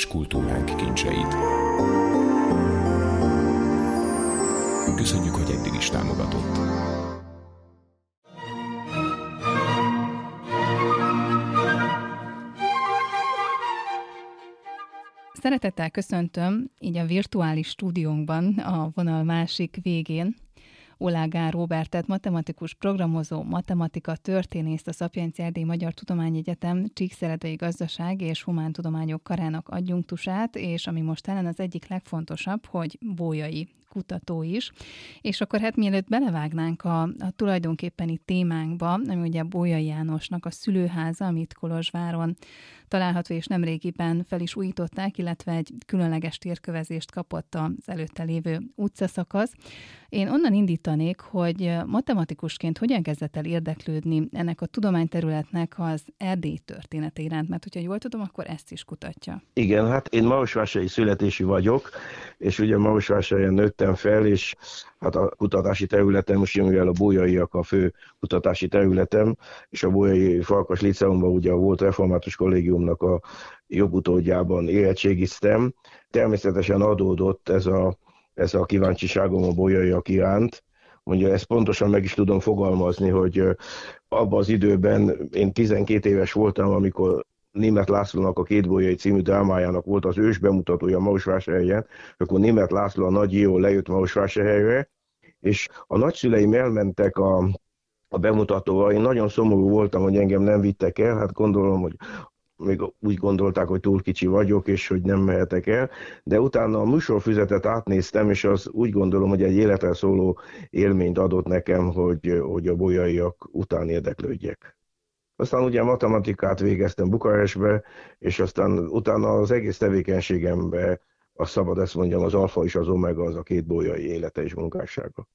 és kultúránk kincseit. Köszönjük, hogy eddig is támogatott. Szeretettel köszöntöm így a virtuális stúdiónkban a vonal másik végén Olágán Róbertet, matematikus programozó, matematika történészt, a Szapiencia Erdélyi Magyar Tudományegyetem Csíkszeredai Gazdasági és Humántudományok Karának adjunktusát, és ami most talán az egyik legfontosabb, hogy bolyai kutató is. És akkor hát mielőtt belevágnánk a tulajdonképpeni témánkba, ami ugye Bolyai Jánosnak a szülőháza, amit Kolozsváron található, és nemrégiben fel is újították, illetve egy különleges térkövezést kapott az előtte lévő utcaszakasz. Én onnan indítanék, hogy matematikusként hogyan kezdett el érdeklődni ennek a tudományterületnek az Erdély története iránt, mert hogyha jól tudom, akkor ezt is kutatja. Igen, hát én marosvásárhelyi születésű vagyok, és ugye Marosvásárhelyen nőttem fel, és hát a kutatási területem, most mivel a bolyaiak a fő kutatási területem, és a Bolyai Farkas Liceumban ugye volt református kollégiumnak a jogutódjában érettségiztem. Természetesen adódott ez a kíváncsiságom a bolyaiak iránt. Mondja, ezt pontosan meg is tudom fogalmazni, hogy abban az időben én 12 éves voltam, amikor Németh Lászlónak a Két bolyai című drámájának volt az ős bemutatója Marosvásárhelyen, akkor Németh László, a nagyíró lejött Marosvásárhelyre, és a nagyszüleim elmentek a bemutatóra. Én nagyon szomorú voltam, hogy engem nem vittek el, hát gondolom, hogy még úgy gondolták, hogy túl kicsi vagyok, és hogy nem mehetek el, de utána a műsorfüzetet átnéztem, és az úgy gondolom, hogy egy életre szóló élményt adott nekem, hogy a bolyaiak után érdeklődjek. Aztán ugye matematikát végeztem Bukarestbe, és aztán utána az egész tevékenységemben, azt szabad ezt mondjam, az alfa és az omega, az a két bolyai élete és munkássága.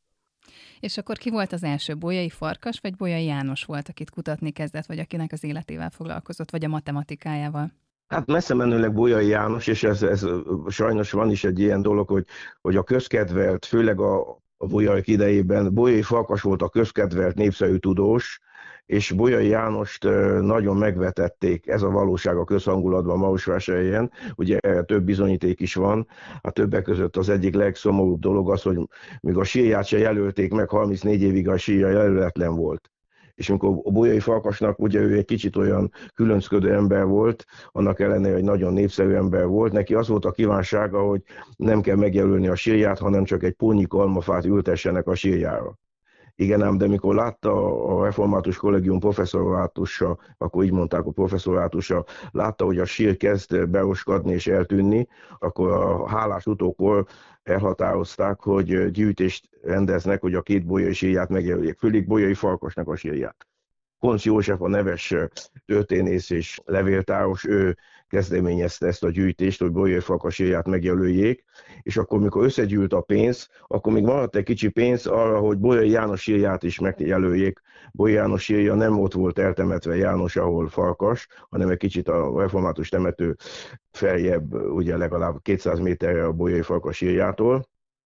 És akkor ki volt az első, Bolyai Farkas, vagy Bolyai János volt, akit kutatni kezdett, vagy akinek az életével foglalkozott, vagy a matematikájával? Hát messze menőleg Bolyai János, és ez sajnos van is egy ilyen dolog, hogy a közkedvelt, főleg a bolyaiak idejében, Bolyai Farkas volt a közkedvelt népszerű tudós, és Bolyai Jánost nagyon megvetették, ez a valóság a közhangulatban Marosvásárhelyen, ugye több bizonyíték is van, a többek között az egyik legszomorúbb dolog az, hogy még a sírját se jelölték meg, 34 évig a sírja jelöletlen volt. És amikor a Bolyai Farkasnak, ugye ő egy kicsit olyan különcködő ember volt, annak ellenére, hogy nagyon népszerű ember volt, neki az volt a kívánsága, hogy nem kell megjelölni a sírját, hanem csak egy pónnyik almafát ültessenek a sírjára. Igen ám, de mikor látta a református kollégium professzorátusa, akkor így mondták, a professzorátusa, látta, hogy a sír kezd beroskadni és eltűnni, akkor a hálás utókor elhatározták, hogy gyűjtést rendeznek, hogy a két bolyai sírját megjelöljék, főleg Bolyai Farkasnak a sírját. Koncz József, a neves történész és levéltáros, ő kezdeményezte ezt a gyűjtést, hogy Bolyai Farkas sírját megjelöljék, és akkor, mikor összegyűlt a pénz, akkor még maradt egy kicsi pénz arra, hogy Bolyai János sírját is megjelöljék. Bolyai János sírja nem ott volt eltemetve János, ahol Farkas, hanem egy kicsit a református temető feljebb, ugye legalább 200 méterre a Bolyai Farkas sírjától.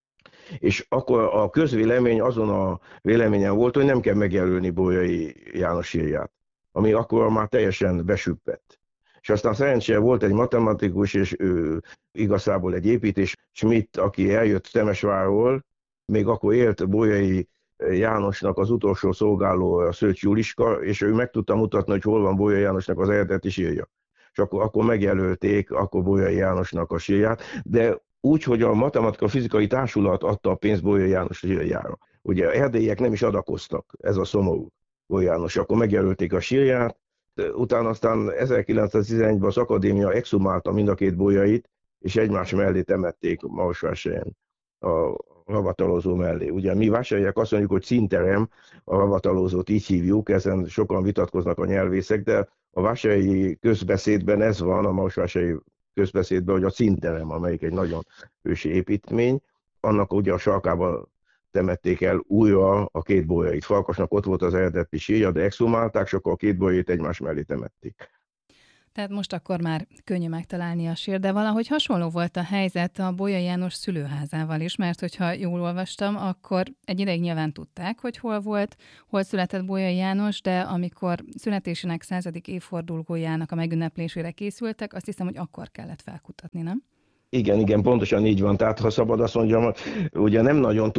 És akkor a közvélemény azon a véleményen volt, hogy nem kell megjelölni Bolyai János sírját, ami akkor már teljesen besüppett. És aztán szerencsére volt egy matematikus, és ő igazából egy építés, Schmidt, aki eljött Temesvárról, még akkor élt Bolyai Jánosnak az utolsó szolgáló, a Szőcs Juliska, és ő meg tudta mutatni, hogy hol van Bolyai Jánosnak az eredeti sírja. És akkor megjelölték akkor Bolyai Jánosnak a sírját, de úgy, hogy a Matematika Fizikai Társulat adta a pénzt Bolyai János sírjára. Ugye erdélyiek nem is adakoztak, ez a szomorú. Bolyai János, akkor megjelölték a sírját, utána aztán 1911-ben az akadémia exhumálta mind a két bolyait, és egymás mellé temették Marosvásárhelyen a ravatalozó mellé. Ugye mi vásárhelyiek azt mondjuk, hogy színterem, a ravatalozót így hívjuk, ezen sokan vitatkoznak a nyelvészek, de a vásárhelyi közbeszédben ez van, a marosvásárhelyi közbeszédben, hogy a színterem, amelyik egy nagyon ősi építmény, annak ugye a sarkában temették el újra a két bolyait. Farkasnak ott volt az eredeti sírja, de exhumálták, és akkor a két bolyait egymás mellé temették. Tehát most akkor már könnyű megtalálni a sírt, de valahogy hasonló volt a helyzet a Bolyai János szülőházával is, mert hogyha jól olvastam, akkor egy ideig nyilván tudták, hogy hol volt, hol született Bolyai János, de amikor születésének 100. évfordulójának a megünneplésére készültek, azt hiszem, hogy akkor kellett felkutatni, nem? Igen, pontosan így van. Tehát ha szabad azt mondjam, ugye nem nagyon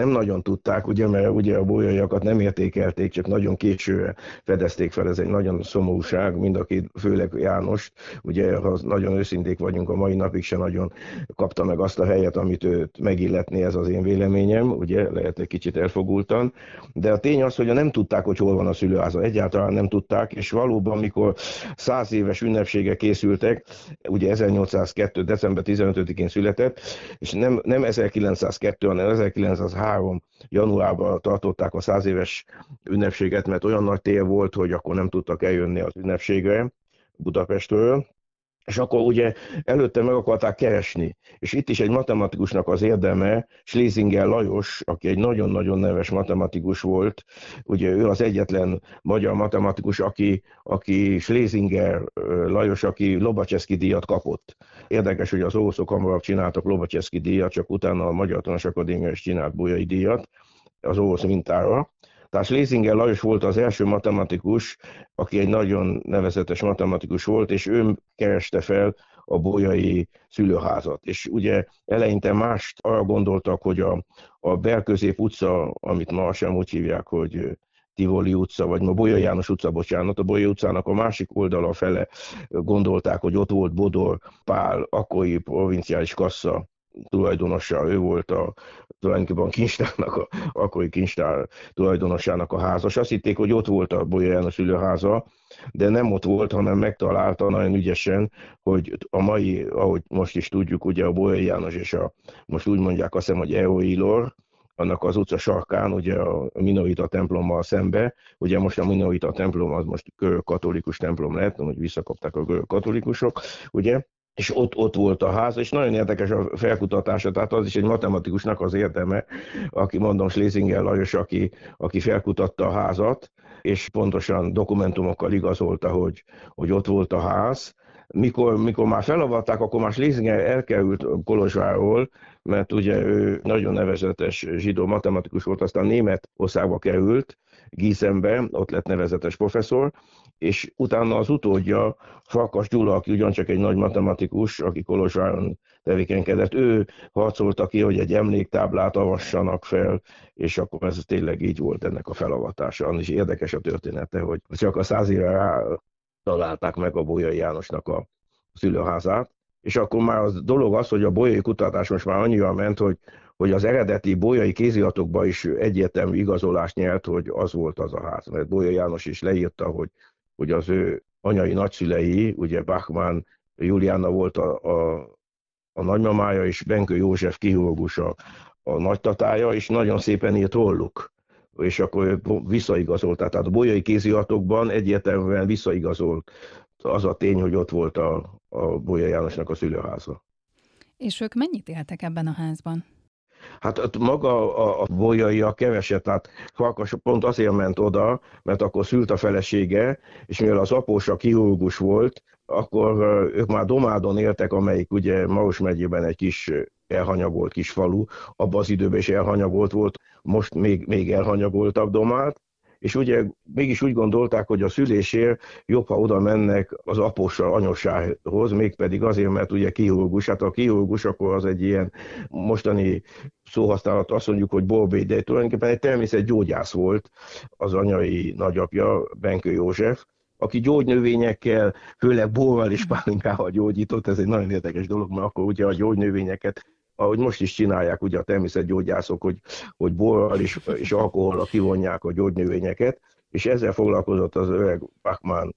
tudták, ugye, mert ugye a bolyaiakat nem értékelték, csak nagyon későre fedezték fel, ez egy nagyon szomorúság, mind a két, főleg János, ugye, ha nagyon őszinték vagyunk, a mai napig se nagyon kapta meg azt a helyet, amit őt megilletné, ez az én véleményem, ugye, lehet egy kicsit elfogultan, de a tény az, hogy nem tudták, hogy hol van a szülőháza, egyáltalán nem tudták, és valóban, mikor 100 éves ünnepségek készültek, ugye 1802. december 15-én született, és nem 1902, hanem 1903. januárban tartották a 100 éves ünnepséget, mert olyan nagy tél volt, hogy akkor nem tudtak eljönni az ünnepségre Budapestről, és akkor ugye előtte meg akarták keresni. És itt is egy matematikusnak az érdeme, Schlesinger Lajos, aki egy nagyon-nagyon neves matematikus volt, ugye ő az egyetlen magyar matematikus, aki Schlesinger Lajos, aki Lobaczewski díjat kapott. Érdekes, hogy az oroszok hamarabb csináltak Lobaczewski díjat, csak utána a Magyar Tudományos Akadémia is csinált Bolyai díjat az orosz mintára. Tehát Schlesinger Lajos volt az első matematikus, aki egy nagyon nevezetes matematikus volt, és ő kereste fel a bolyai szülőházat. És ugye eleinte mást arra gondoltak, hogy a Belközép utca, amit ma sem úgy hívják, hogy Tivoli utca, vagy ma Bolyai János utca, bocsánat, a Bolyai utcának a másik oldala fele gondolták, hogy ott volt Bodor Pál, akkori provinciális kassa tulajdonosa, ő volt tulajdonképpen a kincstárnak, akkori kincstár tulajdonosának a házas. Azt hitték, hogy ott volt a Bolyai János szülőháza, de nem ott volt, hanem megtalálta nagyon ügyesen, hogy a mai, ahogy most is tudjuk, ugye a Bolyai János és most úgy mondják azt hiszem, hogy Eoilor, annak az utca sarkán, ugye a Minoita templommal szembe, ugye most a Minoita templom az most görög-katolikus templom lehet, hogy visszakapták a görög-katolikusok, ugye, és ott volt a ház, és nagyon érdekes a felkutatása, tehát az is egy matematikusnak az érdeme, aki mondom Schlesinger Lajos, aki felkutatta a házat, és pontosan dokumentumokkal igazolta, hogy ott volt a ház. Mikor már felavatták, akkor már Schlesinger elkerült Kolozsvárról, mert ugye ő nagyon nevezetes zsidó matematikus volt, aztán Németországba került, Gießenbe, ott lett nevezetes professzor, és utána az utódja, Farkas Gyula, aki ugyancsak egy nagy matematikus, aki Kolozsváron tevékenykedett, ő harcolta ki, hogy egy emléktáblát avassanak fel, és akkor ez tényleg így volt ennek a felavatása. Annak is érdekes a története, hogy csak a 100 éve rá találták meg a Bolyai Jánosnak a szülőházát, és akkor már az dolog az, hogy a bolyai kutatás most már annyira ment, hogy az eredeti bolyai kéziratokban is egyértelmű igazolást nyert, hogy az volt az a ház. Mert Bolyai János is leírta, hogy az ő anyai nagyszülei, ugye Bachmann Juliána volt a nagymamája, és Benkő József chirurgus a nagytatája, és nagyon szépen írt róluk. És akkor visszaigazolták. Tehát a bolyai kéziratokban egyértelműen visszaigazolt az a tény, hogy ott volt a Bolyai Jánosnak a szülőháza. És ők mennyit éltek ebben a házban? Hát maga a bolyaiak keveset, tehát Farkas pont azért ment oda, mert akkor szült a felesége, és mivel az apósa chirurgus volt, akkor ők már Domádon éltek, amelyik ugye Maros megyében egy kis elhanyagolt kis falu, abban az időben is elhanyagolt volt, most még elhanyagoltabb Domád, és ugye mégis úgy gondolták, hogy a szülésért jobb, ha oda mennek az apósa anyosához, mégpedig azért, mert ugye chirurgus, hát a chirurgus akkor az egy ilyen mostani szóhasználat, azt mondjuk, hogy borbély, de tulajdonképpen egy természetgyógyász volt az anyai nagyapja, Benkő József, aki gyógynövényekkel, főleg borral és pálinkával gyógyított, ez egy nagyon érdekes dolog, mert akkor ugye a gyógynövényeket, ahogy most is csinálják ugye a természetgyógyászok, hogy borral és alkohollal kivonják a gyógynövényeket, és ezzel foglalkozott az öreg Bachmann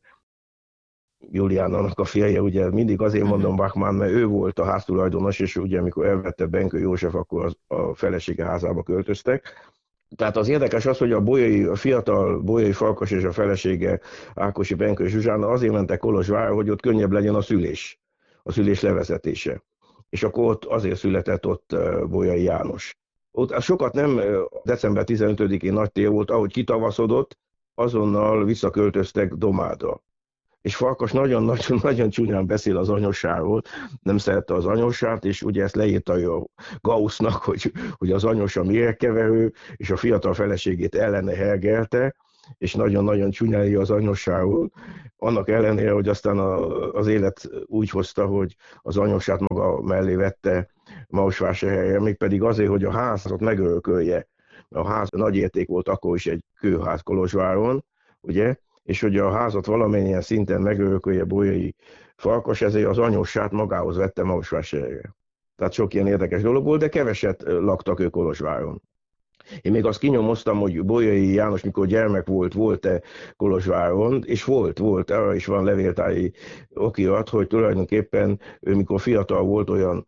Juliánának a férje, ugye mindig azért mondom Bachmann, mert ő volt a háztulajdonos, és ugye amikor elvette Benkő József, akkor a felesége házába költöztek. Tehát az érdekes az, hogy a fiatal Bolyai Farkas és a felesége Ákosi Benkő Zsuzsána azért mentek Kolozsvárra, hogy ott könnyebb legyen a szülés levezetése. És akkor ott azért született ott Bolyai János. Ott sokat nem, december 15-én nagy tél volt, ahogy kitavaszodott, azonnal visszaköltöztek Domádra. és Farkas nagyon csúnyán beszél az anyossáról, nem szerette az anyossát, és ugye ezt leírta a Gaussnak, hogy az anyossa méregkeverő, és a fiatal feleségét ellene hergelte, és nagyon-nagyon csúnyán ír az anyossáról. Annak ellenére, hogy aztán az élet úgy hozta, hogy az anyossát maga mellé vette Marosvásárhelyen, mégpedig azért, hogy a házat megörökölje. A ház nagy érték volt akkor is egy kőház Kolozsváron, ugye? És hogy a házat valamennyien szinten megörökölje Bolyai Farkas, ezért az anyossát magához vette Marosvásárhelyen. Tehát sok ilyen érdekes dolog volt, de keveset laktak ők Kolozsváron. Én még azt kinyomoztam, hogy Bolyai János, mikor gyermek volt-e Kolozsváron, és volt, arra is van levéltári okirat, hogy tulajdonképpen ő mikor fiatal volt, olyan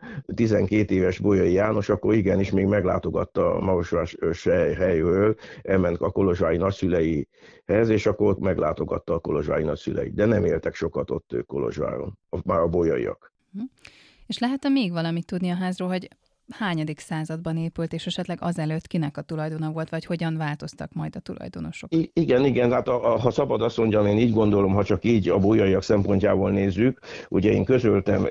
12 éves Bolyai János, akkor igenis még meglátogatta Marosvásárhelyről, elment a kolozsvári nagyszüleihez, és akkor ott meglátogatta a kolozsvári nagyszüleit. De nem éltek sokat ott ők Kolozsváron, már a bolyaiak. És lehet még valamit tudni a házról, hogy hányadik században épült, és esetleg azelőtt kinek a tulajdona volt, vagy hogyan változtak majd a tulajdonosok? Igen, hát ha szabad azt mondjam, én így gondolom, ha csak így a bolyaiak szempontjából nézzük, ugye én közöltem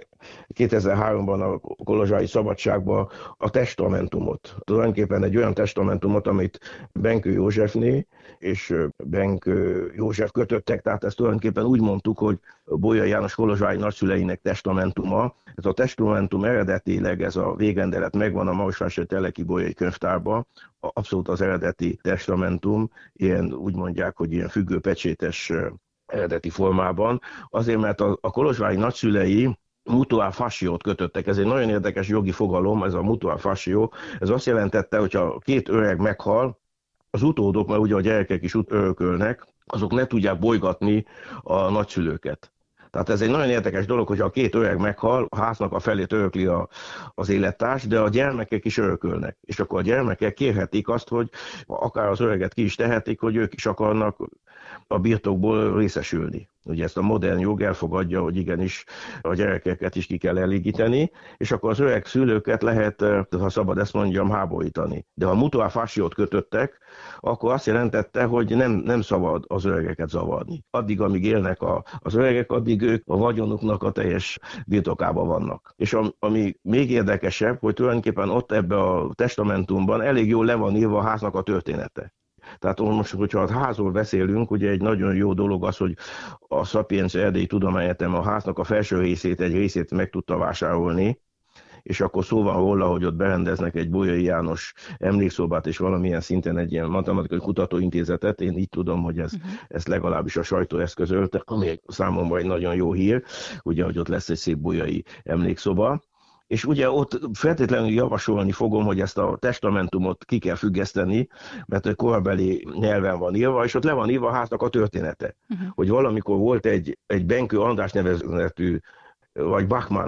2003-ban a Kolozsvári Szabadságban a testamentumot. Tulajdonképpen egy olyan testamentumot, amit Benkő Józsefné és Benkő József kötöttek, tehát ezt tulajdonképpen úgy mondtuk, hogy Bolyai János kolozsvári nagyszüleinek testamentuma. Ez a testamentum eredetileg, ez a végrendelet megvan a Marosvásárhelyi Teleki Bolyai Könyvtárban, abszolút az eredeti testamentum, ilyen úgy mondják, hogy ilyen függőpecsétes eredeti formában, azért mert a kolozsvári nagyszülei mutuál fasciót kötöttek. Ez egy nagyon érdekes jogi fogalom, ez a mutuál fasció. Ez azt jelentette, hogy ha két öreg meghal, az utódok, mert ugye a gyerekek is örökölnek, azok ne tudják bolygatni a nagyszülőket. Tehát ez egy nagyon érdekes dolog, hogy a két öreg meghal, a háznak a felét örökli az élettárs, de a gyermekek is örökölnek. És akkor a gyermekek kérhetik azt, hogy akár az öreget ki is tehetik, hogy ők is akarnak a birtokból részesülni. Ugye ezt a modern jog elfogadja, hogy igenis a gyerekeket is ki kell elégíteni, és akkor az öreg szülőket lehet, ha szabad ezt mondjam, háborítani. De ha mutuál fasciót kötöttek, akkor azt jelentette, hogy nem szabad az öregeket zavarni. Addig, amíg élnek az öregek, addig ők a vagyonuknak a teljes birtokában vannak. És ami még érdekesebb, hogy tulajdonképpen ott ebbe a testamentumban elég jól le van írva a háznak a története. Tehát most, hogyha a házról beszélünk, ugye egy nagyon jó dolog az, hogy a Szapiencia Erdélyi Tudományegyetem a háznak a felső részét, egy részét meg tudta vásárolni, és akkor szó van róla, hogy ott berendeznek egy Bolyai János emlékszobát, és valamilyen szinten egy ilyen matematikai kutatóintézetet. Én így tudom, hogy ezt legalábbis a sajtó eszközölte, ami számomra egy nagyon jó hír, ugye, hogy ott lesz egy szép bolyai emlékszoba. És ugye ott feltétlenül javasolni fogom, hogy ezt a testamentumot ki kell függeszteni, mert korabeli nyelven van írva, és ott le van írva a háznak a története. Hogy valamikor volt egy Benkő András nevezetű, vagy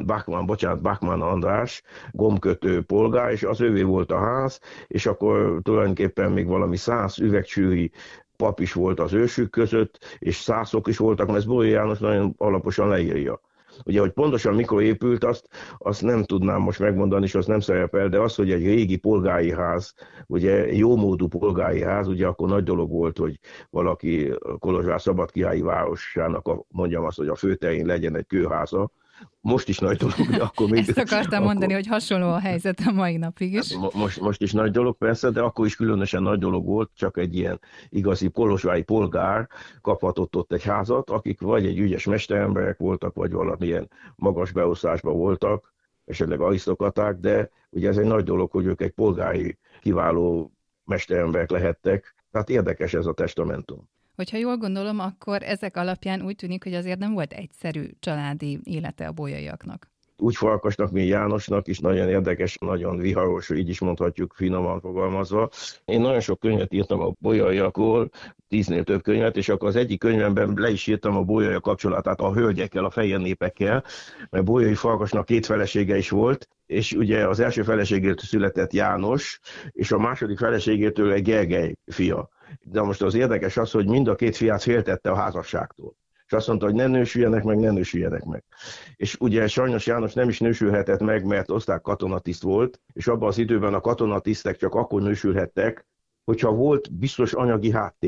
Bachmann András, gombkötő polgár, és az ővé volt a ház, és akkor tulajdonképpen még valami 100 üvegcsőri pap is volt az ősük között, és szászok is voltak, mert ezt Bolyai János nagyon alaposan leírja. Ugye, hogy pontosan mikor épült, azt nem tudnám most megmondani, és azt nem szerepel, de az, hogy egy régi polgári ház, ugye jómódú polgári ház, ugye akkor nagy dolog volt, hogy valaki Kolozsvár szabadkirályi városának, mondjam azt, hogy a főterén legyen egy kőháza. Most is nagy dolog, de akkor még... Ezt akartam mondani, hogy hasonló a helyzet a mai napig is. Most is nagy dolog persze, de akkor is különösen nagy dolog volt, csak egy ilyen igazi kolozsvári polgár kaphatott ott egy házat, akik vagy egy ügyes mesteremberek voltak, vagy valamilyen magas beosztásban voltak, esetleg arisztokraták, de ugye ez egy nagy dolog, hogy ők egy polgári kiváló mesteremberek lehettek. Tehát érdekes ez a testamentum. Hogyha jól gondolom, akkor ezek alapján úgy tűnik, hogy azért nem volt egyszerű családi élete a bolyaiaknak. Úgy Farkasnak, mint Jánosnak is nagyon érdekes, nagyon viharos, így is mondhatjuk finoman fogalmazva. Én nagyon sok könyvet írtam a bolyaiakról, 10-nél több könyvet, és akkor az egyik könyvemben le is írtam a bolyai kapcsolatát a hölgyekkel, a fehér népekkel, mert Bolyai Farkasnak 2 felesége is volt, és ugye az első feleségétől született János, és a második feleségétől egy Gergely fia. De most az érdekes az, hogy mind a 2 fiát féltette a házasságtól. És azt mondta, hogy ne nősüljenek meg. És ugye sajnos János nem is nősülhetett meg, mert osztrák katonatiszt volt, és abban az időben a katonatisztek csak akkor nősülhettek, hogyha volt biztos anyagi háttér.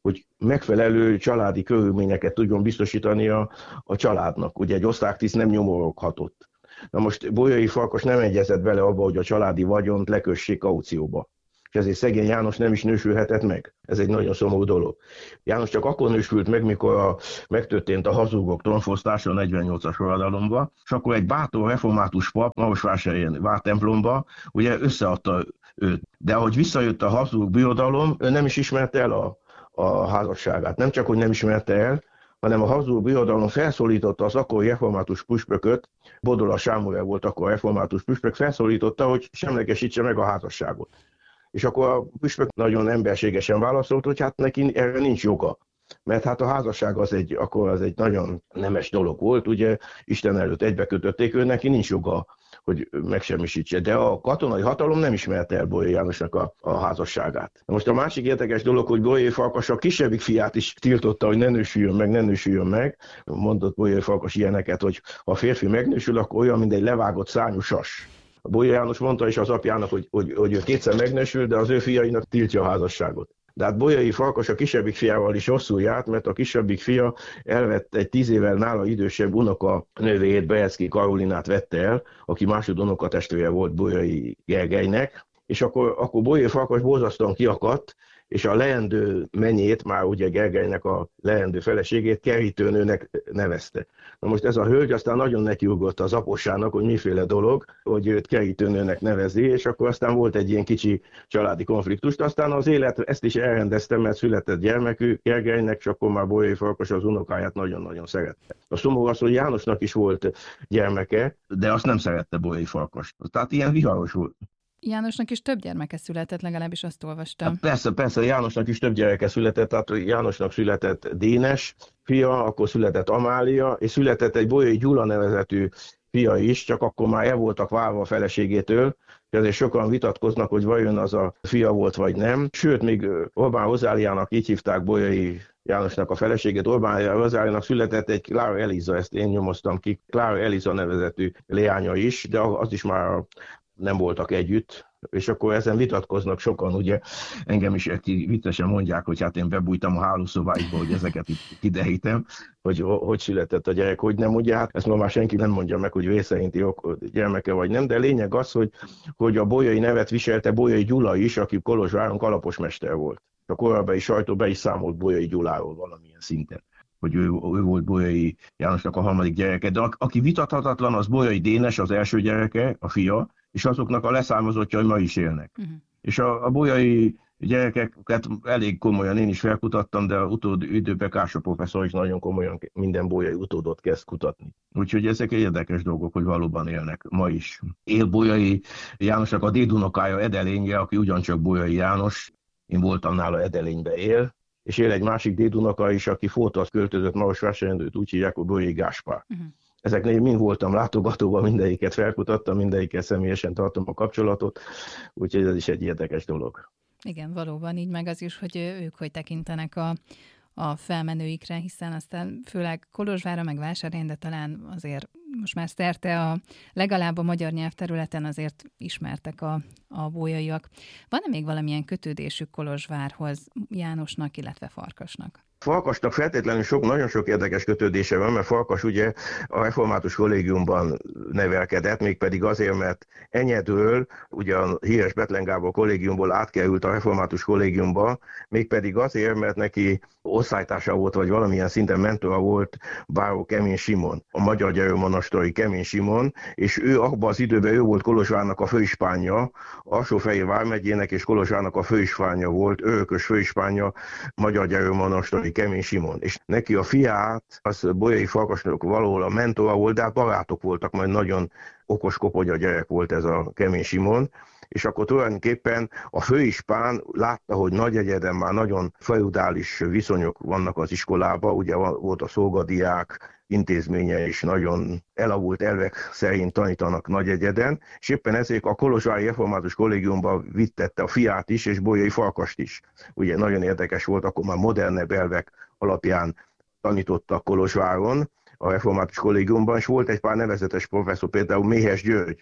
hogy megfelelő családi körülményeket tudjon biztosítani a családnak. Ugye egy osztálytiszt nem nyomoroghatott. Na most Bolyai Farkas nem egyezett bele abba, hogy a családi vagyont lekössék kaucióba. És ezért szegény János nem is nősülhetett meg. Ez egy nagyon szomorú dolog. János csak akkor nősült meg, mikor megtörtént a hazugok tronfosztása a 48-as forradalomban, és akkor egy bátor református pap Marosvásárhelyen vártemplomba ugye összeadta őt. De ahogy visszajött a hazug birodalom, ő nem is ismerte el a házasságát. Nem csak, hogy nem ismerte el, hanem a hazug birodalom felszólította az akkori református püspököt, Bodola Sámuel volt akkor református püspök, felszólította, hogy semlegesítse meg a házasságot. És akkor a püspök nagyon emberségesen válaszolt, hogy hát neki erre nincs joga. Mert hát a házasság az egy nagyon nemes dolog volt, ugye Isten előtt egybekötötték, ő neki nincs joga, hogy megsemmisítse. De a katonai hatalom nem ismerte el Bolyai Jánosnak a házasságát. Most a másik érdekes dolog, hogy Bolyai Farkas a kisebbik fiát is tiltotta, hogy ne nősüljön meg. Mondott Bolyai Farkas ilyeneket, hogy ha a férfi megnősül, akkor olyan, mint egy levágott szárnyú sas. Bolyai János mondta is az apjának, hogy ő kétszer megnősül, de az ő fiainak tiltja a házasságot. De hát Bolyai Farkas a kisebbik fiával is rosszul járt, mert a kisebbik fia elvette egy 10 évvel nála idősebb unoka nővérét, Bejecki Karolinát vette el, aki másodunoka testvére volt Bolyai Gergelynek, és akkor Bolyai Farkas borzasztóan kiakadt, és a leendő menyét, már ugye Gergelynek a leendő feleségét kerítőnőnek nevezte. Na most ez a hölgy aztán nagyon nekiugrott az apossának, hogy miféle dolog, hogy őt kerítőnőnek nevezi, és akkor aztán volt egy ilyen kicsi családi konfliktus, aztán az élet ezt is elrendezte, mert született gyermekű Gergelynek, és akkor már Bolyai Farkas az unokáját nagyon-nagyon szerette. A szomorú az, hogy Jánosnak is volt gyermeke, de azt nem szerette Bolyai Farkas. Tehát ilyen viharos volt. Jánosnak is több gyermeke született, legalábbis azt olvastam. Persze, Jánosnak is több gyereke született, tehát Jánosnak született Dénes fia, akkor született Amália, és született egy Bolyai Gyula nevezetű fia is, csak akkor már el voltak válva a feleségétől, és ezért sokan vitatkoznak, hogy vajon az a fia volt, vagy nem. Sőt, még Orbán Rozáliának, így hívták Bolyai Jánosnak a feleségét, Orbán Rozáliának született egy Klára Eliza, ezt én nyomoztam ki, Klára Eliza nevezetű leánya is, de az is már nem voltak együtt, és akkor ezen vitatkoznak sokan, ugye engem is viccesen mondják, hogy hát én bebújtam a hálószobáikba, hogy ezeket itt kiderítem, hogy született a gyerek, hogy nem, ugye hát ezt már senki nem mondja meg, hogy vészszerinti gyermeke vagy nem, de lényeg az, hogy a bolyai nevet viselte Bolyai Gyula is, aki Kolozsváron kalaposmester volt. A korábbi sajtó be is számolt Bolyai Gyuláról valamilyen szinten, hogy ő volt Bolyai Jánosnak a harmadik gyereke, de aki vitathatatlan, az Bolyai Dénes, az első gyereke, a fia, és azoknak a leszármazottjai ma is élnek. Uh-huh. És a bolyai gyerekeket elég komolyan én is felkutattam, de a utódó időben Kársa professzor is nagyon komolyan minden bolyai utódot kezd kutatni. Úgyhogy ezek érdekes dolgok, hogy valóban élnek ma is. Él Bolyai Jánosnak a dédunokája Edelénye, aki ugyancsak Bolyai János, én voltam nála, Edelénybe él, és él egy másik dédunoka is, aki Fóthoz költözött Marosvásárhelyen, őt úgy hívják, hogy Bolyai Gáspár. Uh-huh. Ezeknél mind voltam látogatóban, mindegyiket felkutattam, mindegyikkel személyesen tartom a kapcsolatot, úgyhogy ez is egy érdekes dolog. Igen, valóban így meg az is, hogy ők hogy tekintenek a felmenőikre, hiszen aztán főleg Kolozsvárra, meg Vásárhelyen, de talán azért most már szerte legalább a magyar nyelvterületen azért ismertek a bolyaiak. Van-e még valamilyen kötődésük Kolozsvárhoz, Jánosnak, illetve Farkasnak? Farkasnak feltétlenül nagyon sok érdekes kötődése van, mert Farkas ugye a református kollégiumban nevelkedett, mégpedig azért, mert Enyedről, ugye a híres Bethlen Gábor kollégiumból átkerült a református kollégiumba, mégpedig azért, mert neki osztálytársa volt, vagy valamilyen szinten mentora volt báró Kemény Simon, a magyar gyerőmonastori Kemény Simon, és ő abban az időben ő volt Kolozsvárnak a főispánja, Alsófehér vármegyének és Kolozsvárnak a főispánja volt, örökös főispánja magyar gyerőmonastori Kemény Simon. És neki a fiát, az Bolyai Farkasnak valahol a mentora volt, de barátok voltak, majd nagyon okos kopogya gyerek volt ez a Kemény Simon, és akkor tulajdonképpen a főispán látta, hogy Nagyegyeden már nagyon feudális viszonyok vannak az iskolában, ugye volt a szolgadiák intézménye is, nagyon elavult elvek szerint tanítanak Nagyegyeden, és éppen ezért a kolozsvári református kollégiumba vittette a fiát is, és Bolyai Farkast is. Ugye nagyon érdekes volt, akkor már modernebb elvek alapján tanítottak Kolozsváron, a református kollégiumban, és volt egy pár nevezetes professzor, például Méhes György,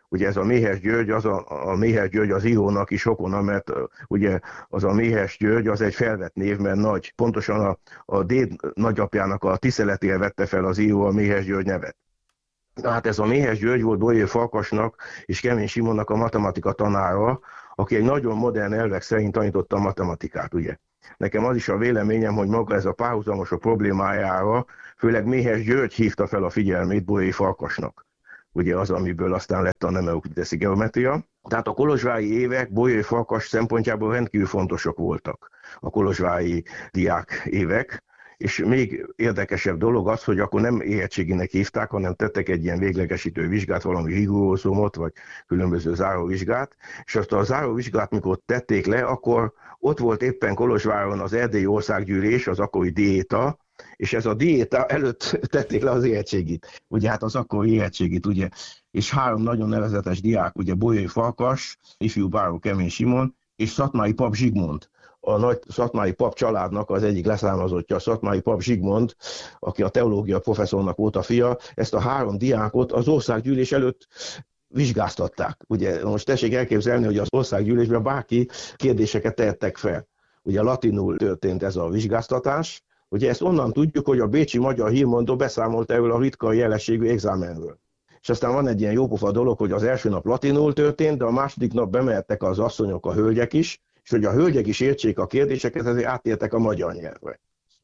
Ugye ez a Méhes György, a Méhes György az írónak is okona, mert ugye az a Méhes György az egy felvett név, mert pontosan a déd nagyapjának a tiszteletére vette fel az író a Méhes György nevet. Hát ez a Méhes György volt Bolyai Farkasnak és Kemény Simonnak a matematika tanára, aki egy nagyon modern elvek szerint tanította a matematikát, ugye. Nekem az is a véleményem, hogy maga ez a párhuzamos problémájára, főleg Méhes György hívta fel a figyelmét Bolyai Farkasnak. Ugye az, amiből aztán lett a nem euklideszi geometria. Tehát a kolozsvári évek Bolyai Farkas szempontjából rendkívül fontosak voltak, a kolozsvári diák évek. És még érdekesebb dolog az, hogy akkor nem érettséginek hívták, hanem tettek egy ilyen véglegesítő vizsgát, valami rigorózumot, vagy különböző záróvizsgát, és azt a záróvizsgát, mikor tették le, akkor ott volt éppen Kolozsváron az Erdélyi Országgyűlés, az akkori diéta, és ez a diéta előtt tették le az érettségit. Ugye hát az akkori érettségit, ugye, és 3 nagyon nevezetes diák, ugye Bolyai Farkas, ifjú báró Kemény Simon, és Szatmári pap Zsigmond. A nagy szatmári pap családnak az egyik leszármazottja, a szatmári pap Zsigmond, aki a teológia professzornak volt a fia, ezt a 3 diákot az országgyűlés előtt vizsgáztatták. Ugye most tessék elképzelni, hogy az országgyűlésben bárki kérdéseket tehettek fel. Ugye latinul történt ez a vizsgáztatás. Ugye ezt onnan tudjuk, hogy a bécsi magyar hírmondó beszámolt erről a ritka jelességű exámenről. És aztán van egy ilyen jópofa dolog, hogy az első nap latinul történt, de a második nap bemehettek az asszonyok, a hölgyek is, és hogy a hölgyek is értsék a kérdéseket, ezért átértek a magyar nyelvre.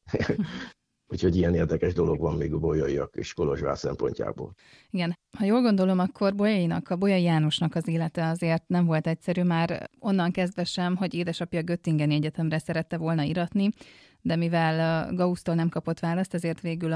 Úgyhogy ilyen érdekes dolog van még a bolyaiak és Kolozsvár szempontjából. Igen, ha jól gondolom, akkor Bolyai Jánosnak az élete azért nem volt egyszerű, már onnan kezdve sem, hogy édesapja Göttingeni Egyetemre szerette volna iratni, de mivel Gaussztól nem kapott választ, ezért végül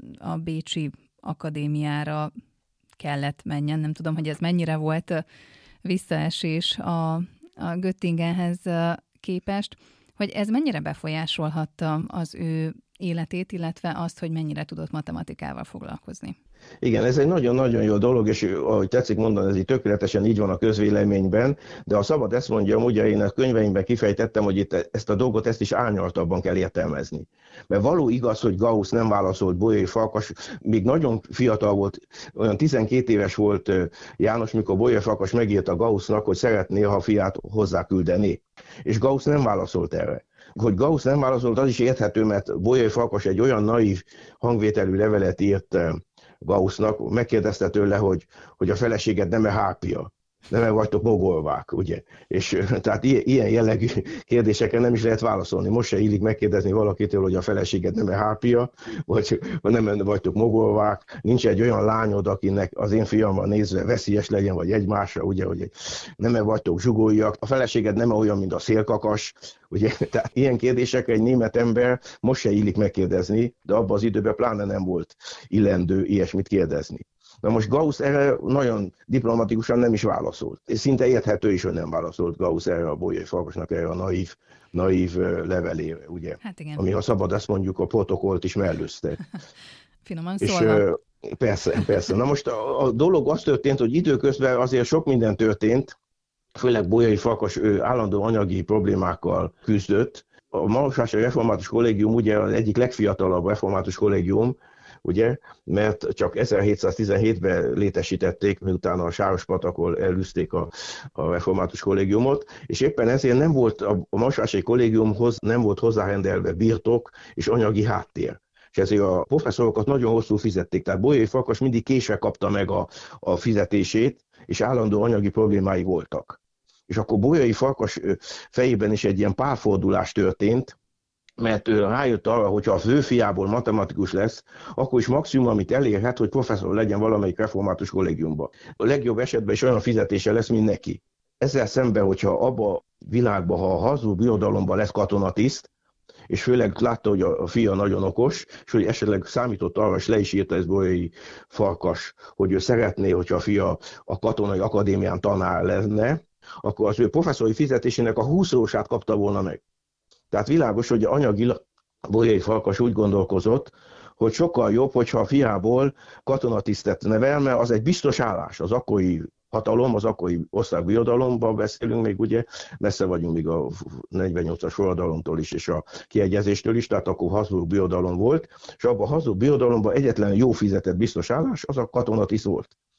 a Bécsi Akadémiára kellett menjen. Nem tudom, hogy ez mennyire volt visszaesés a Göttingenhez képest, hogy ez mennyire befolyásolhatta az ő életét, illetve azt, hogy mennyire tudott matematikával foglalkozni. Igen, ez egy nagyon-nagyon jó dolog, és ahogy tetszik mondani, ez így tökéletesen így van a közvéleményben, de ha szabad ezt mondjam, ugye én a könyveimben kifejtettem, hogy itt ezt a dolgot ezt is árnyaltabban kell értelmezni. Mert való igaz, hogy Gauss nem válaszolt Bolyai Farkas, még nagyon fiatal volt, olyan 12 éves volt János, mikor Bolyai Farkas megírta Gaussnak, hogy szeretné, ha a fiát hozzáküldené. És Gauss nem válaszolt erre. Hogy Gauss nem válaszolt, az is érthető, mert Bolyai Farkas egy olyan naív hangvételű levelet írt Gaussnak, megkérdezte tőle, hogy a feleséged nem-e hárpia, nem-e vagytok mogolvák, ugye? És tehát ilyen jellegű kérdésekre nem is lehet válaszolni. Most se illik megkérdezni valakitől, hogy a feleséged nem-e hárpia, vagy nem vagytok mogolvák, nincs egy olyan lányod, akinek az én fiammal nézve veszélyes legyen, vagy egymásra, ugye, hogy nem-e vagytok zsugóiak, a feleséged nem olyan, mint a szélkakas, ugye? Tehát ilyen kérdésekre egy német ember most se illik megkérdezni, de abban az időben pláne nem volt illendő ilyesmit kérdezni. Na most Gauss erre nagyon diplomatikusan nem is válaszolt. És szinte érthető is, hogy nem válaszolt Gauss erre a Bolyai Farkasnak erre a naív levelére, ugye? Hát igen. Ami, ha szabad ezt mondjuk, a protokollt is mellőzte. Finoman szólva. Persze. Na most a dolog az történt, hogy időközben azért sok minden történt, főleg Bolyai Farkas állandó anyagi problémákkal küzdött. A Marosvási Református Kollégium ugye az egyik legfiatalabb református kollégium, ugye, mert csak 1717-ben létesítették, miután a Sárospatakon elűzték a református kollégiumot, és éppen ezért nem volt a Marosvási Kollégiumhoz nem volt hozzárendelve birtok és anyagi háttér. És ezért a professzorokat nagyon hosszú fizették, tehát Bolyai Farkas mindig késve kapta meg a fizetését, és állandó anyagi problémái voltak. És akkor Bolyai Farkas fejében is egy ilyen párfordulás történt, mert ő rájött arra, hogyha a főfiából matematikus lesz, akkor is maximum, amit elérhet, hogy professzor legyen valamelyik református kollégiumban. A legjobb esetben is olyan fizetése lesz, mint neki. Ezzel szemben, hogyha abba a világban, ha a Habsburg birodalomban lesz katonatiszt, és főleg látta, hogy a fia nagyon okos, és hogy esetleg számított arra, és le is írta ez Bolyai Farkas, hogy ő szeretné, hogyha a fia a katonai akadémián tanár lenne, akkor az ő professzori fizetésének a 20-szorosát kapta volna meg. Tehát világos, hogy anyagilag Bolyai Farkas úgy gondolkozott, hogy sokkal jobb, hogyha a fiából katonatisztet nevel, mert az egy biztos állás, az akkori hatalom, az akkori osztálybirodalomban beszélünk még, ugye, messze vagyunk még a 48-as forradalomtól is, és a kiegyezéstől is, tehát akkor Habsburg birodalom volt, és abban a Habsburg birodalomban egyetlen jó fizetett biztos állás, az a katonatiszt volt.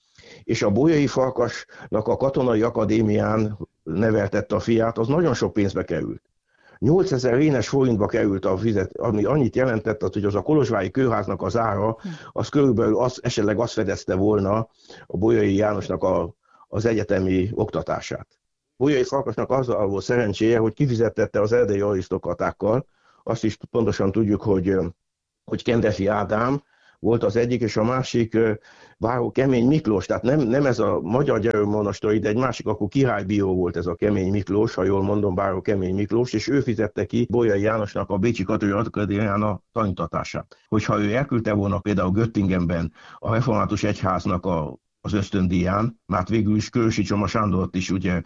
és a Bolyai Farkasnak a katonai akadémián neveltette a fiát, az nagyon sok pénzbe került. 8000 rénes forintba került a fizet, ami annyit jelentett, hogy az a kolozsvári kőháznak az ára, az körülbelül esetleg azt fedezte volna a Bolyai Jánosnak az egyetemi oktatását. Bolyai Farkasnak azzal volt szerencséje, hogy kifizettette az erdélyi arisztokratákkal, azt is pontosan tudjuk, hogy Kendefi Ádám volt az egyik, és a másik báró Kemény Miklós, tehát nem ez a magyar gyerőmonastori, de egy másik, akkor Király Bió volt ez a Kemény Miklós, ha jól mondom, báró Kemény Miklós, és ő fizette ki Bolyai Jánosnak a Bécsi Katonai Akadémián tanítását. Hogyha ő elküldte volna például Göttingenben a református egyháznak az ösztöndíján, mert végül is Kőrösi Csoma Sándort is ugye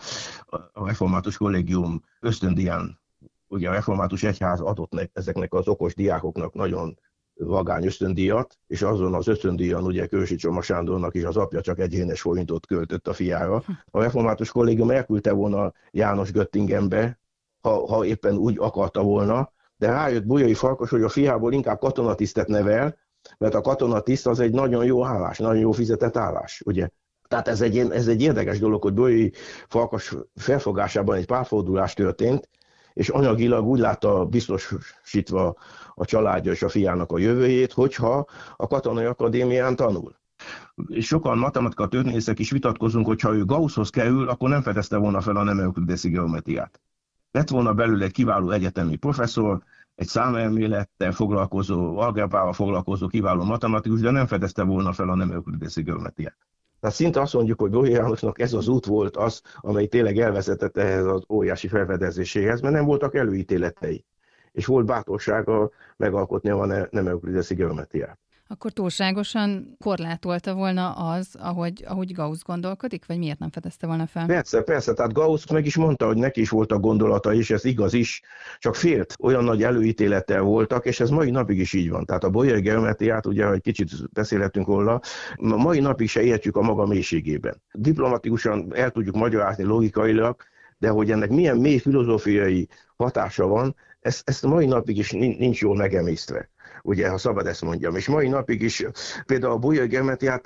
a református kollégium ösztöndíján, ugye a református egyház adott ezeknek az okos diákoknak nagyon vagány ösztöndíjat, és azon az ösztöndíjon ugye Kőrösi Csoma Sándornak is az apja csak 1 énes forintot költött a fiára. A református kollégium elküldte volna János Göttingenbe, ha éppen úgy akarta volna, de rájött Bolyai Farkas, hogy a fiából inkább katonatisztet nevel, mert a katonatiszt az egy nagyon jó állás, nagyon jó fizetett állás, ugye? Tehát ez egy érdekes dolog, hogy Bolyai Farkas felfogásában egy párfordulás történt, és anyagilag úgy látta biztosítva a családja és a fiának a jövőjét, hogyha a katonai akadémián tanul. És sokan matematika történészek is vitatkozunk, hogyha ő Gausshoz kerül, akkor nem fedezte volna fel a nem euklideszi geometriát. Lett volna belőle egy kiváló egyetemi professzor, egy számelmélettel foglalkozó, algebrával foglalkozó kiváló matematikus, de nem fedezte volna fel a nem euklideszi geometriát. Tehát szinte azt mondjuk, hogy Bolyai Jánosnak ez az út volt az, amely tényleg elvezetett ehhez az óriási felfedezéséhez, mert nem voltak előítéletei, és volt bátorsága megalkotni a nem euklideszi geometriát. Akkor túlságosan korlátolta volna az, ahogy Gauss gondolkodik, vagy miért nem fedezte volna fel? Persze, tehát Gauss meg is mondta, hogy neki is voltak gondolatai, és ez igaz is, csak félt, olyan nagy előítélettel voltak, és ez mai napig is így van. Tehát a Bolyai geometriát, ugye, hogy kicsit beszélhetünk róla, mai napig se értjük a maga mélységében. Diplomatikusan el tudjuk magyarázni logikailag, de hogy ennek milyen mély filozófiai hatása van, ezt mai napig is nincs jól megemésztve. Ugye, ha szabad ezt mondjam. És mai napig is például a Bolyai geometriát,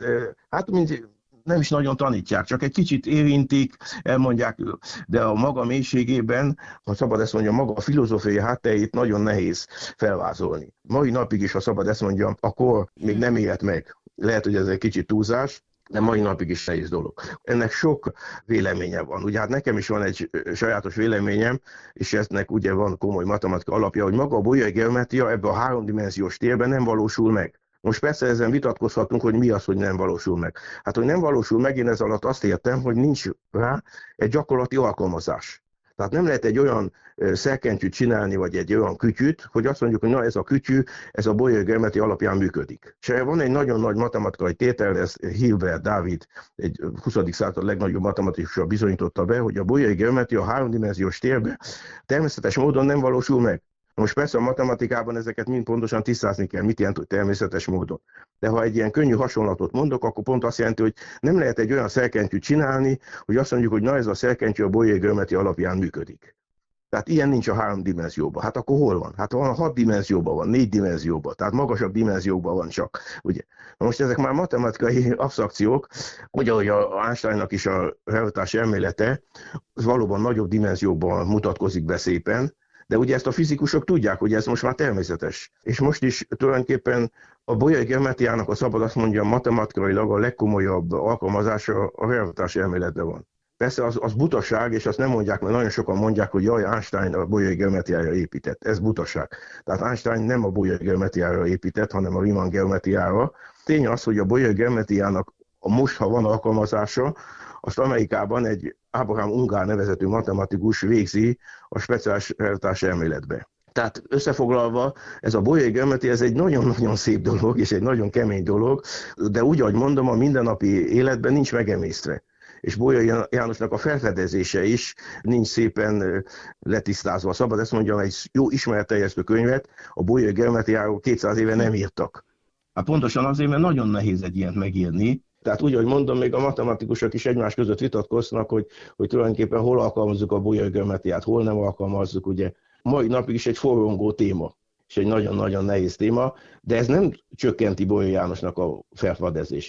nem is nagyon tanítják, csak egy kicsit érintik, elmondják, de a maga mélységében, ha szabad ezt mondjam, maga a filozófiai hátterét nagyon nehéz felvázolni. Mai napig is, ha szabad ezt mondjam, akkor még nem élt meg. Lehet, hogy ez egy kicsit túlzás, de mai napig is nehéz dolog. Ennek sok véleménye van. Ugye hát nekem is van egy sajátos véleményem, és ennek ugye van komoly matematika alapja, hogy maga a Bolyai geometria ebben a 3-dimenziós térben nem valósul meg. Most persze ezen vitatkozhatunk, hogy mi az, hogy nem valósul meg. Hát, hogy nem valósul meg, én ez alatt azt értem, hogy nincs rá egy gyakorlati alkalmazás. Tehát nem lehet egy olyan szerkentyűt csinálni, vagy egy olyan kütyűt, hogy azt mondjuk, hogy na ez a kütyű, ez a Bolyai geometria alapján működik. És van egy nagyon nagy matematikai tétel, ez Hilbert Dávid, egy 20. század legnagyobb matematikusa bizonyította be, hogy a Bolyai geometria a 3-dimenziós térben természetes módon nem valósul meg. Most persze a matematikában ezeket mind pontosan tisztázni kell, mit jelent, hogy természetes módon. De ha egy ilyen könnyű hasonlatot mondok, akkor pont azt jelenti, hogy nem lehet egy olyan szerkentyűt csinálni, hogy azt mondjuk, hogy na ez a szerkentyű a Bolyai geometria alapján működik. Tehát ilyen nincs a 3 dimenzióban. Hát akkor hol van? Hát van 6 dimenzióban van, 4 dimenzióban, tehát magasabb dimenziókban van csak. Ugye? Na most ezek már matematikai absztrakciók, ugye, hogy a Einsteinnak is a relativitás elmélete valóban nagyobb dimenziókban mutatkozik be szépen, de ugye ezt a fizikusok tudják, hogy ez most már természetes. És most is tulajdonképpen a Bolyai geometriának, a szabad azt mondja, matematikailag a legkomolyabb alkalmazása a relativitás elméletben van. Persze az butaság, és azt nem mondják, mert nagyon sokan mondják, hogy jaj, Einstein a Bolyai geometriára épített. Ez butaság. Tehát Einstein nem a Bolyai geometriára épített, hanem a Riemann geometriára. Tény az, hogy a Bolyai geometriának most, ha van alkalmazása, azt Amerikában egy Abraham Ungár nevezetű matematikus végzi a speciális relativitás elméletbe. Tehát összefoglalva, ez a Bolyai geometria, ez egy nagyon-nagyon szép dolog, és egy nagyon kemény dolog, de úgy, ahogy mondom, a mindennapi életben nincs megemésztve. És Bolyai Jánosnak a felfedezése is nincs szépen letisztázva. Szabad ezt mondjam, egy jó ismeretterjesztő könyvet a Bolyai geometriáról 200 éve nem írtak. Hát pontosan azért, mert nagyon nehéz egy ilyet megírni. Tehát úgy, ahogy mondom, még a matematikusok is egymás között vitatkoznak, hogy tulajdonképpen hol alkalmazzuk a Bolyai geometriát, hol nem alkalmazzuk. Ugye mai napig is egy forrongó téma, és egy nagyon-nagyon nehéz téma, de ez nem csökkenti Bolyai Jánosnak a felfedezését.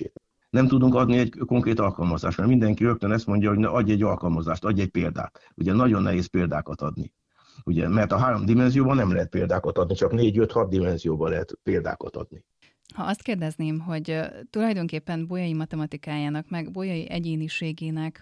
Nem tudunk adni egy konkrét alkalmazást, mert mindenki rögtön ezt mondja, hogy adj egy alkalmazást, adj egy példát. Ugye nagyon nehéz példákat adni. Ugye, mert a 3 dimenzióban nem lehet példákat adni, csak 4-5-6 dimenzióban lehet példákat adni. Ha azt kérdezném, hogy tulajdonképpen Bolyai matematikájának, meg Bolyai egyéniségének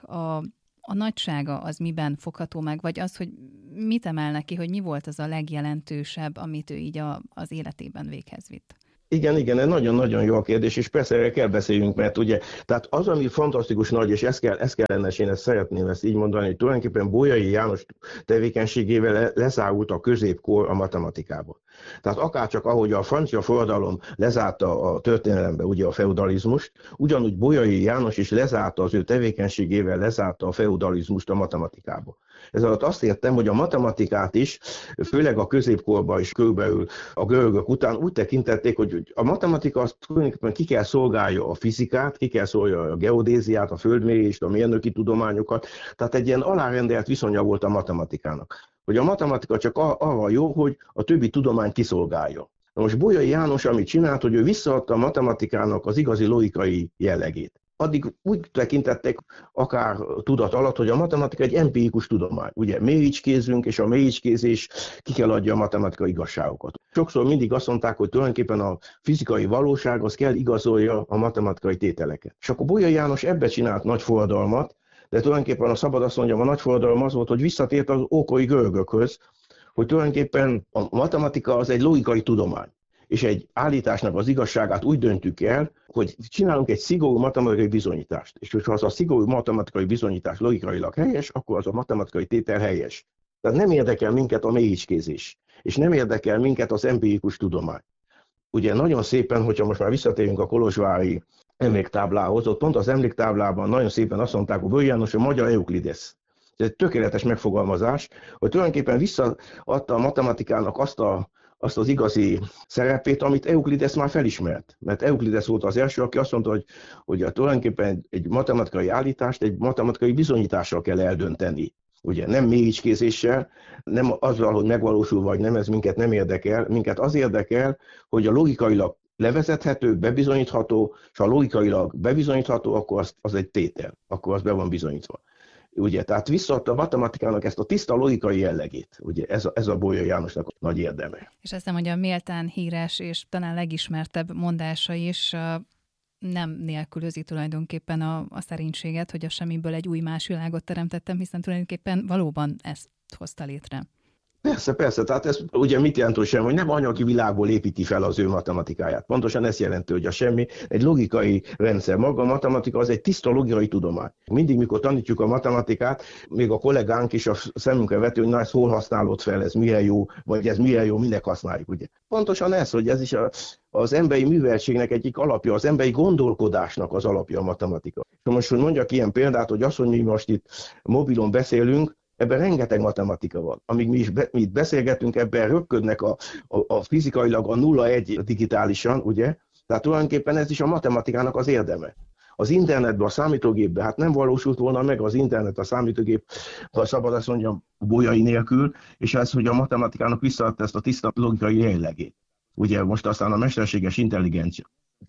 a nagysága az miben fogható meg, vagy az, hogy mit emel neki, hogy mi volt az a legjelentősebb, amit ő így az életében véghez vitt? Igen, ez nagyon-nagyon jó a kérdés, és persze erre kell beszéljünk, mert ugye, tehát az, ami fantasztikus nagy, és ezt kellene, és én ezt szeretném ezt így mondani, hogy tulajdonképpen Bolyai János tevékenységével lezárult a középkor a matematikában. Tehát akárcsak ahogy a francia forradalom lezárta a történelembe ugye a feudalizmust, ugyanúgy Bolyai János is lezárta az ő tevékenységével, lezárta a feudalizmust a matematikában. Ez alatt azt értem, hogy a matematikát is, főleg a középkorban is körülbelül a görögök után úgy tekintették, hogy a matematika azt tulajdonképpen ki kell szolgálja a fizikát, ki kell szolgálja a geodéziát, a földmérést, a mérnöki tudományokat, tehát egy ilyen alárendelt viszonya volt a matematikának. Hogy a matematika csak arra jó, hogy a többi tudományt kiszolgálja. Na most Bolyai János amit csinált, hogy ő visszaadta a matematikának az igazi logikai jellegét. Addig úgy tekintettek akár tudat alatt, hogy a matematika egy empirikus tudomány. Ugye méricskézünk, és a méricskézés ki kell adja a matematika igazságokat. Sokszor mindig azt mondták, hogy tulajdonképpen a fizikai valóság az kell igazolja a matematikai tételeket. És akkor Bolyai János ebbe csinált nagy forradalmat, de tulajdonképpen a szabad azt mondjam, a nagy forradalom az volt, hogy visszatért az ókori görögökhöz, hogy tulajdonképpen a matematika az egy logikai tudomány. És egy állításnak az igazságát úgy döntjük el, hogy csinálunk egy szigorú matematikai bizonyítást. És hogyha az a szigorú matematikai bizonyítás logikailag helyes, akkor az a matematikai tétel helyes. Tehát nem érdekel minket a méricskézés, és nem érdekel minket az empirikus tudomány. Ugye nagyon szépen, hogyha most már visszatérünk a kolozsvári emléktáblához, ott pont az emléktáblában nagyon szépen azt mondták, hogy Bolyai János a magyar Euklides. Ez egy tökéletes megfogalmazás, hogy tulajdonképpen visszaadta a matematikának azt az igazi szerepét, amit Euklides már felismert. Mert Euklides volt az első, aki azt mondta, hogy tulajdonképpen egy matematikai állítást egy matematikai bizonyítással kell eldönteni. Ugye nem méricskézéssel, nem azzal, hogy megvalósul vagy nem, ez minket nem érdekel. Minket az érdekel, hogy a logikailag levezethető, bebizonyítható, és ha logikailag bebizonyítható, akkor az egy tétel, akkor az be van bizonyítva. Ugye, tehát visszaadta a matematikának ezt a tiszta logikai jellegét. Ugye, ez a Bolyai Jánosnak a nagy érdeme. És azt hiszem, hogy a méltán híres és talán legismertebb mondása is nem nélkülözi tulajdonképpen a szerénységet, hogy a semmiből egy új más világot teremtettem, hiszen tulajdonképpen valóban ezt hozta létre. Persze, tehát ez ugye mit jelent, hogy nem anyagi világból építi fel az ő matematikáját. Pontosan ezt jelenti, hogy a semmi egy logikai rendszer. Maga a matematika az egy tiszta logikai tudomány. Mindig, mikor tanítjuk a matematikát, még a kollégánk is a szemünkre vető, hogy na, ezt hol használod fel, ez milyen jó, vagy ez milyen jó, minek használjuk. Ugye? Pontosan ez, hogy ez is az emberi műveltségnek egyik alapja, az emberi gondolkodásnak az alapja a matematika. És most, hogy mondjak ilyen példát, hogy azt, hogy mi most itt mobilon beszélünk, ebben rengeteg matematika van. Amíg mi itt beszélgetünk, ebben röpködnek a fizikailag a 0-1 digitálisan, ugye? Tehát tulajdonképpen ez is a matematikának az érdeme. Az internetben, a számítógépben, hát nem valósult volna meg az internet, a számítógép, ha szabad azt mondjam, Bolyai nélkül, és ez, hogy a matematikának visszaadta ezt a tiszta logikai jellegét. Ugye most aztán a mesterséges intelligencia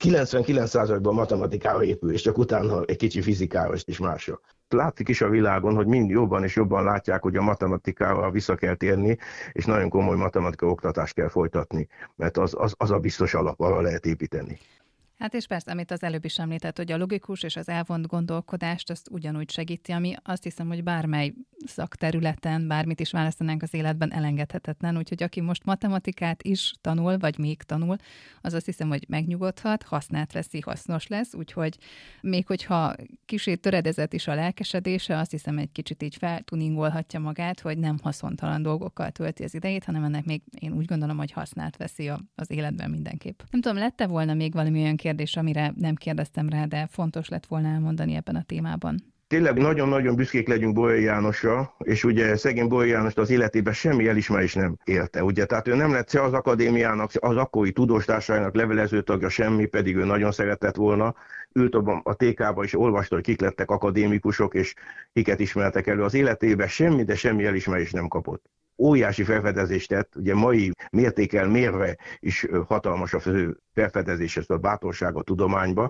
99%-ban matematikára épül, és csak utána egy kicsi fizikára és másra. Látszik is a világon, hogy mind jobban és jobban látják, hogy a matematikára vissza kell térni, és nagyon komoly matematika oktatást kell folytatni, mert az a biztos alap, arra lehet építeni. Hát és persze, amit az előbb is említett, hogy a logikus és az elvont gondolkodást azt ugyanúgy segíti, ami azt hiszem, hogy bármely szakterületen, bármit is választanánk az életben elengedhetetlen, úgyhogy aki most matematikát is tanul, vagy még tanul, az azt hiszem, hogy megnyugodhat, hasznát veszi, hasznos lesz, úgyhogy még hogyha kicsit töredezett is a lelkesedése, azt hiszem egy kicsit így feltuningolhatja magát, hogy nem haszontalan dolgokkal tölti az idejét, hanem ennek még én úgy gondolom, hogy hasznát veszi az életben mindenképp. Nem tudom, lett-e volna még valami olyan kérdés, amire nem kérdeztem rá, de fontos lett volna elmondani ebben a témában? Tényleg nagyon-nagyon büszkék legyünk Bolyai Jánosra, és ugye szegény Bolyai Jánost az életében semmi elismerés nem érte, ugye? Tehát ő nem lett se az akadémiának, az akkori tudóstársainak levelező tagja, semmi, pedig ő nagyon szeretett volna. Ült a TK-ba és olvasta, hogy kik lettek akadémikusok, és kiket ismertek elő. Az életében semmi, de semmi elismerés nem kapott. Óriási felfedezést tett, ugye mai mértékkel mérve is hatalmas a felfedezés, ezt a bátorság a tudományba.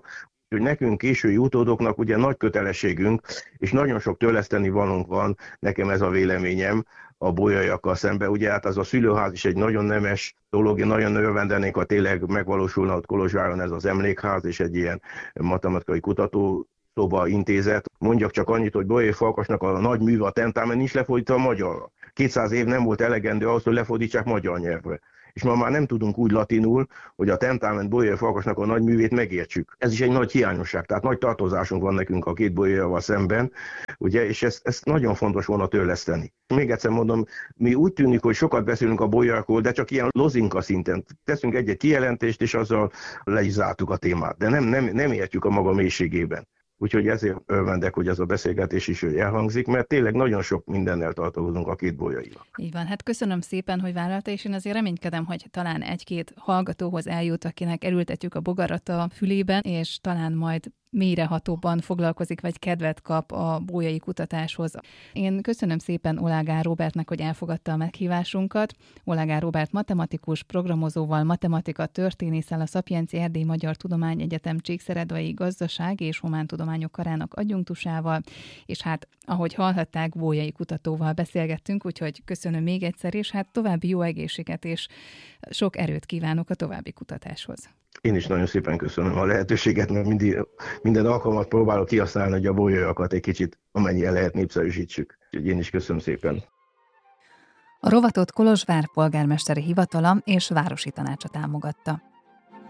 Hogy nekünk késői utódoknak ugye nagy kötelességünk, és nagyon sok törleszteni valónk van, nekem ez a véleményem, a bolyaiakkal szemben. Ugye hát az a szülőház is egy nagyon nemes dolog, én nagyon örvendenék, ha tényleg megvalósulna ott Kolozsváron ez az emlékház, és egy ilyen matematikai kutatószoba intézet. Mondjak csak annyit, hogy Bolyai Farkasnak a nagy műve, a Tentamen nincs lefordítva magyarra. 200 év nem volt elegendő ahhoz, hogy lefordítsák magyar nyelvre. És ma már nem tudunk úgy latinul, hogy a Tentamen Bolyai Farkasnak a nagy művét megértsük. Ez is egy nagy hiányosság, tehát nagy tartozásunk van nekünk a két bolyaival szemben, ugye, és ezt nagyon fontos volna törleszteni. Még egyszer mondom, mi úgy tűnik, hogy sokat beszélünk a bolyaiakról, de csak ilyen lozinka szinten. Teszünk egy kijelentést, és azzal le is zártuk a témát, de nem értjük a maga mélységében. Úgyhogy ezért örvendek, hogy ez a beszélgetés is elhangzik, mert tényleg nagyon sok mindennel tartozunk a két bolyaival. Így van, hát köszönöm szépen, hogy vállalta, és én azért reménykedem, hogy talán egy-két hallgatóhoz eljut, akinek elültetjük a bogarat a fülében, és talán majd mélyrehatóban foglalkozik, vagy kedvet kap a bolyai kutatáshoz. Én köszönöm szépen Olágár Róbertnek, hogy elfogadta a meghívásunkat. Olágár Róbert matematikus, programozóval, matematika történésszel, a Szapiencia Erdélyi Magyar Tudományegyetem Csíkszeredai Gazdaság és Humántudományok Karának adjunktusával, és hát, ahogy hallhatták, bolyai kutatóval beszélgettünk, úgyhogy köszönöm még egyszer, és hát további jó egészséget és sok erőt kívánok a további kutatáshoz. Én is nagyon szépen köszönöm a lehetőséget, mert minden alkalmat próbálok kihasználni, hogy a bolyaiakat egy kicsit amennyire lehet népszerűsítsük. Úgyhogy én is köszönöm szépen. A rovatot Kolozsvár polgármesteri hivatala és városi tanácsa támogatta.